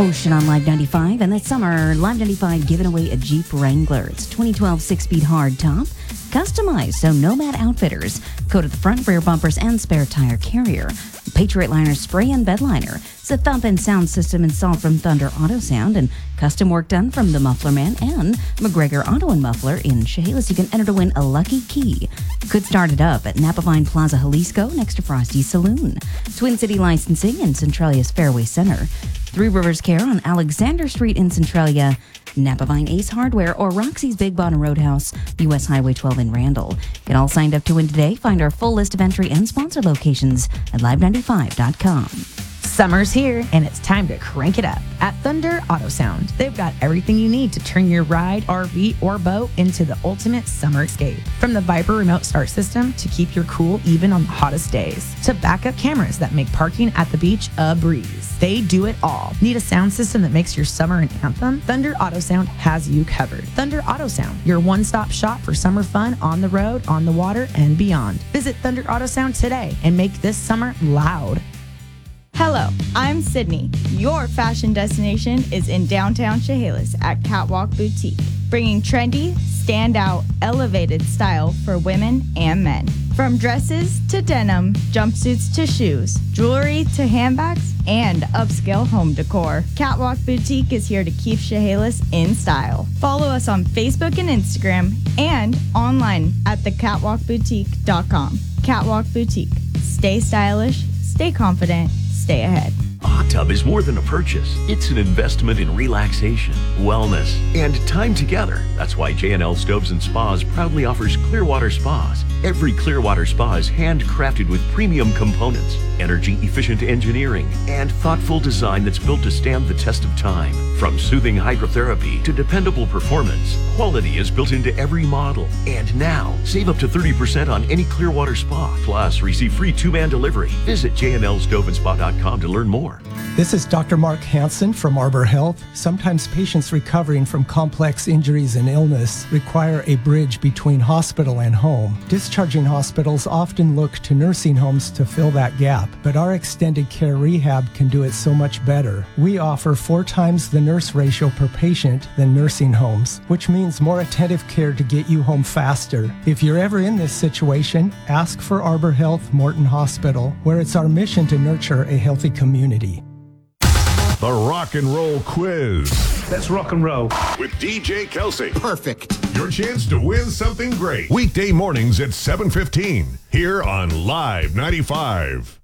Ocean on Live 95, and this summer, Live 95 giving away a Jeep Wrangler. It's 2012 6-speed hardtop, customized, so Nomad Outfitters coated the front, rear bumpers, and spare tire carrier. Patriot Liner spray and bed liner. It's a thump and sound system installed from Thunder Auto Sound, and custom work done from the Muffler Man and McGregor Auto and Muffler in Chehalis. You can enter to win a lucky key. Could start it up at Napa Vine Plaza Jalisco next to Frosty's Saloon. Twin City Licensing in Centralia's Fairway Center. Three Rivers Care on Alexander Street in Centralia. Napa Vine Ace Hardware or Roxy's Big Bottom Roadhouse, U.S. Highway 12 in Randall. Get all signed up to win today. Find our full list of entry and sponsor locations at live95.com. Summer's here, and it's time to crank it up. At Thunder Auto Sound, they've got everything you need to turn your ride, RV, or boat into the ultimate summer escape. From the Viper remote start system to keep your cool even on the hottest days, to backup cameras that make parking at the beach a breeze. They do it all. Need a sound system that makes your summer an anthem? Thunder Auto Sound has you covered. Thunder Auto Sound, your one-stop shop for summer fun on the road, on the water, and beyond. Visit Thunder Auto Sound today and make this summer loud. Hello, I'm Sydney. Your fashion destination is in downtown Chehalis at Catwalk Boutique, bringing trendy, standout, elevated style for women and men. From dresses to denim, jumpsuits to shoes, jewelry to handbags, and upscale home decor, Catwalk Boutique is here to keep Chehalis in style. Follow us on Facebook and Instagram and online at thecatwalkboutique.com. Catwalk Boutique. Stay stylish, stay confident, stay ahead. A hot tub is more than a purchase. It's an investment in relaxation, wellness, and time together. That's why J&L Stoves and Spas proudly offers Clearwater Spas. Every Clearwater Spa is handcrafted with premium components, energy-efficient engineering, and thoughtful design that's built to stand the test of time. From soothing hydrotherapy to dependable performance, quality is built into every model. And now, save up to 30% on any Clearwater Spa. Plus, receive free 2-man delivery. Visit jnlstoveandspa.com to learn more. This is Dr. Mark Hansen from Arbor Health. Sometimes patients recovering from complex injuries and illness require a bridge between hospital and home. Discharging hospitals often look to nursing homes to fill that gap, but our extended care rehab can do it so much better. We offer 4 times the nurse ratio per patient than nursing homes, which means more attentive care to get you home faster. If you're ever in this situation, ask for Arbor Health Morton Hospital, where it's our mission to nurture a healthy community. The Rock and Roll Quiz. Let's rock and roll. With DJ Kelsey. Perfect. Your chance to win something great. Weekday mornings at 7:15 here on Live 95.